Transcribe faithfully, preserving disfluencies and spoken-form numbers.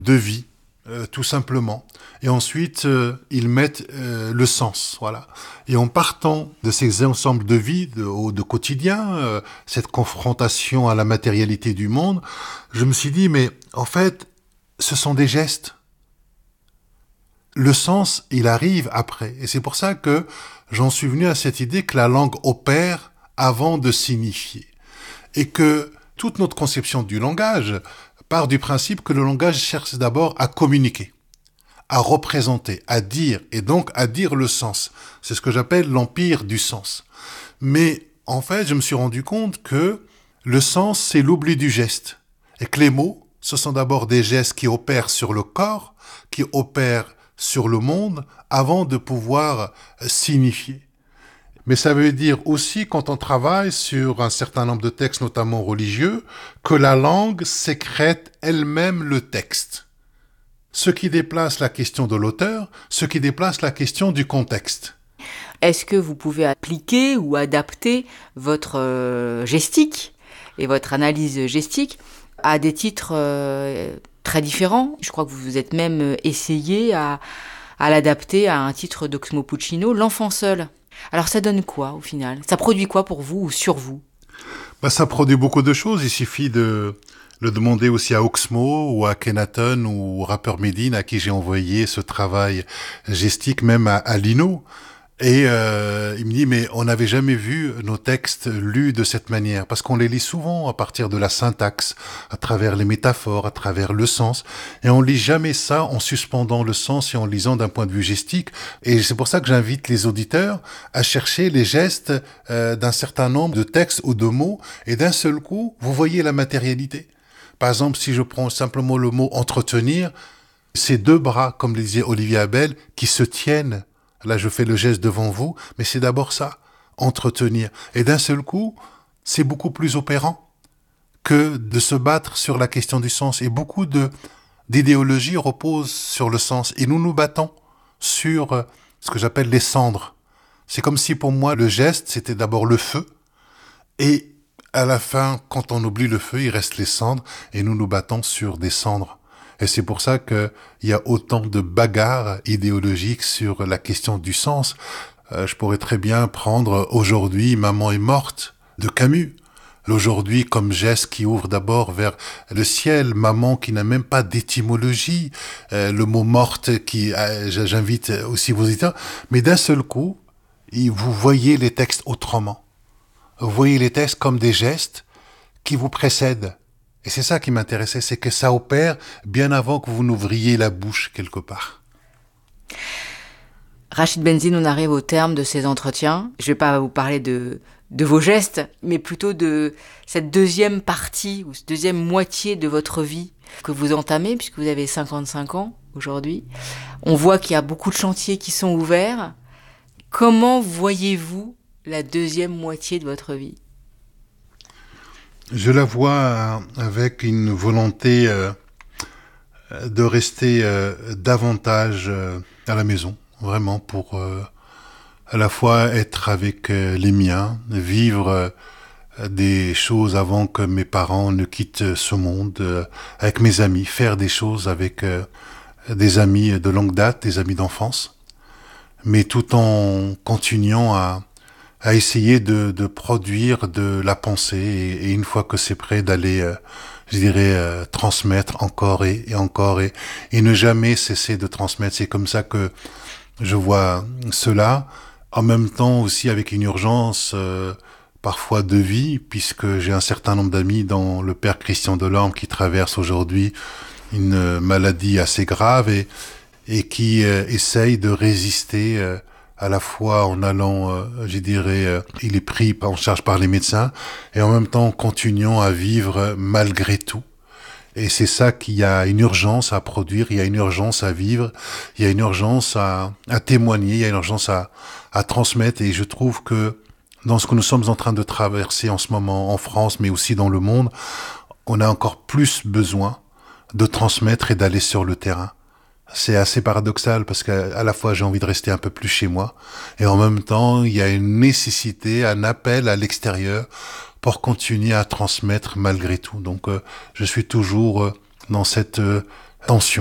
de vie, euh, tout simplement. Et ensuite, euh, ils mettent euh, le sens, voilà. Et en partant de ces ensembles de vie, de, au- de quotidien, euh, cette confrontation à la matérialité du monde, je me suis dit, mais en fait, ce sont des gestes. Le sens, il arrive après. Et c'est pour ça que j'en suis venu à cette idée que la langue opère avant de signifier. Et que toute notre conception du langage part du principe que le langage cherche d'abord à communiquer, à représenter, à dire, et donc à dire le sens. C'est ce que j'appelle l'empire du sens. Mais en fait, je me suis rendu compte que le sens, c'est l'oubli du geste. Et que les mots, ce sont d'abord des gestes qui opèrent sur le corps, qui opèrent sur le monde, avant de pouvoir signifier. Mais ça veut dire aussi, quand on travaille sur un certain nombre de textes, notamment religieux, que la langue sécrète elle-même le texte. Ce qui déplace la question de l'auteur, ce qui déplace la question du contexte. Est-ce que vous pouvez appliquer ou adapter votre euh, gestique et votre analyse gestique à des titres euh, très différents? Je crois que vous vous êtes même essayé à, à l'adapter à un titre d'Oxmo Puccino, L'enfant seul. Alors ça donne quoi au final? Ça produit quoi pour vous ou sur vous? Bah, ça produit beaucoup de choses. Il suffit de le demander aussi à Oxmo ou à Kenaton ou au rappeur Medine à qui j'ai envoyé ce travail gestique, même à, à Lino. Et euh, il me dit, mais on n'avait jamais vu nos textes lus de cette manière, parce qu'on les lit souvent à partir de la syntaxe, à travers les métaphores, à travers le sens, et on lit jamais ça en suspendant le sens et en lisant d'un point de vue gestique. Et c'est pour ça que j'invite les auditeurs à chercher les gestes euh, d'un certain nombre de textes ou de mots, et d'un seul coup, vous voyez la matérialité. Par exemple, si je prends simplement le mot entretenir, c'est deux bras, comme le disait Olivier Abel, qui se tiennent. Là, je fais le geste devant vous, mais c'est d'abord ça, entretenir. Et d'un seul coup, c'est beaucoup plus opérant que de se battre sur la question du sens. Et beaucoup de, d'idéologies reposent sur le sens. Et nous nous battons sur euh, ce que j'appelle les cendres. C'est comme si pour moi, le geste, c'était d'abord le feu. Et à la fin, quand on oublie le feu, il reste les cendres. Et nous nous battons sur des cendres. Et c'est pour ça qu'il y a autant de bagarres idéologiques sur la question du sens. Euh, je pourrais très bien prendre aujourd'hui Maman est morte de Camus. L'aujourd'hui comme geste qui ouvre d'abord vers le ciel, maman qui n'a même pas d'étymologie, euh, le mot morte qui, euh, j'invite aussi vos auditeurs, mais d'un seul coup, vous voyez les textes autrement. Vous voyez les textes comme des gestes qui vous précèdent. Et c'est ça qui m'intéressait, c'est que ça opère bien avant que vous n'ouvriez la bouche quelque part. Rachid Benzine, on arrive au terme de ces entretiens. Je ne vais pas vous parler de, de vos gestes, mais plutôt de cette deuxième partie, ou cette deuxième moitié de votre vie que vous entamez, puisque vous avez cinquante-cinq ans aujourd'hui. On voit qu'il y a beaucoup de chantiers qui sont ouverts. Comment voyez-vous la deuxième moitié de votre vie ? Je la vois avec une volonté euh, de rester euh, davantage euh, à la maison, vraiment pour euh, à la fois être avec euh, les miens, vivre euh, des choses avant que mes parents ne quittent ce monde, euh, avec mes amis, faire des choses avec euh, des amis de longue date, des amis d'enfance, mais tout en continuant à à essayer de, de produire de la pensée et, et une fois que c'est prêt d'aller, euh, je dirais, euh, transmettre encore et, et encore et, et ne jamais cesser de transmettre. C'est comme ça que je vois cela, en même temps aussi avec une urgence euh, parfois de vie, puisque j'ai un certain nombre d'amis, dont le père Christian Delorme qui traverse aujourd'hui une maladie assez grave et, et qui euh, essaye de résister euh, à la fois en allant, euh, je dirais, euh, il est pris en charge par les médecins, et en même temps en continuant à vivre malgré tout. Et c'est ça qu'il y a une urgence à produire, il y a une urgence à vivre, il y a une urgence à, à témoigner, il y a une urgence à, à transmettre, et je trouve que dans ce que nous sommes en train de traverser en ce moment en France, mais aussi dans le monde, on a encore plus besoin de transmettre et d'aller sur le terrain. C'est assez paradoxal parce qu'à la fois j'ai envie de rester un peu plus chez moi et en même temps il y a une nécessité, un appel à l'extérieur pour continuer à transmettre malgré tout. Donc euh, je suis toujours euh, dans cette euh, tension.